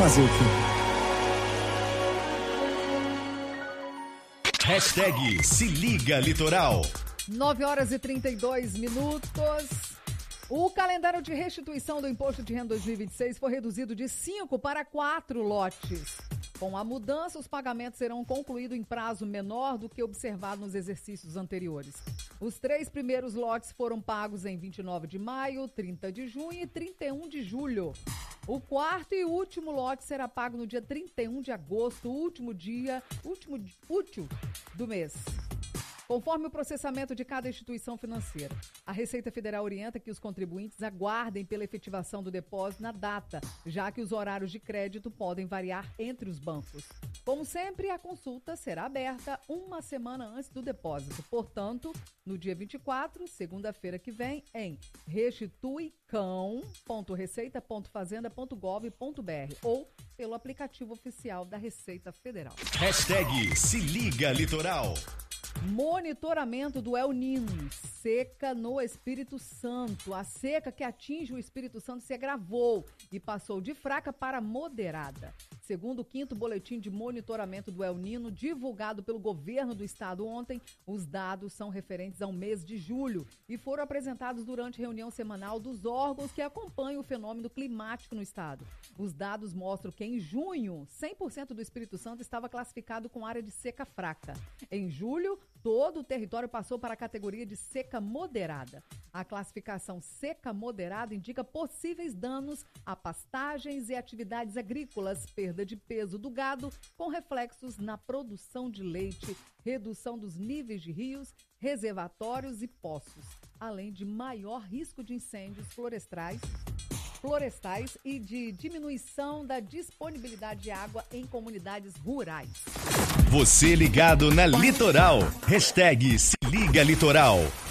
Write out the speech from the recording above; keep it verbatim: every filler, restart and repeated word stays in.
Fazer o quê? Hashtag Se Liga Litoral. nove horas e trinta e dois minutos. O calendário de restituição do Imposto de Renda dois mil e vinte e seis foi reduzido de cinco para quatro lotes. Com a mudança, os pagamentos serão concluídos em prazo menor do que observado nos exercícios anteriores. Os três primeiros lotes foram pagos em vinte e nove de maio, trinta de junho e trinta e um de julho. O quarto e último lote será pago no dia trinta e um de agosto, último dia último útil do mês, conforme o processamento de cada instituição financeira. A Receita Federal orienta que os contribuintes aguardem pela efetivação do depósito na data, já que os horários de crédito podem variar entre os bancos. Como sempre, a consulta será aberta uma semana antes do depósito. Portanto, no dia vinte e quatro, segunda-feira que vem, em restituicão ponto receita ponto fazenda ponto gov ponto br ou pelo aplicativo oficial da Receita Federal. Hashtag Se Liga Litoral. Monitoramento do El Niño, seca no Espírito Santo. A seca que atinge o Espírito Santo se agravou e passou de fraca para moderada. Segundo o quinto boletim de monitoramento do El Niño, divulgado pelo governo do estado ontem, os dados são referentes ao mês de julho e foram apresentados durante reunião semanal dos órgãos que acompanham o fenômeno climático no estado. Os dados mostram que em junho, cem por cento do Espírito Santo estava classificado com área de seca fraca. Em julho, todo o território passou para a categoria de seca moderada. A classificação seca moderada indica possíveis danos a pastagens e atividades agrícolas, perda de peso do gado, com reflexos na produção de leite, redução dos níveis de rios, reservatórios e poços, além de maior risco de incêndios florestais, florestais e de diminuição da disponibilidade de água em comunidades rurais. Você ligado na Litoral. Hashtag Se Liga Litoral.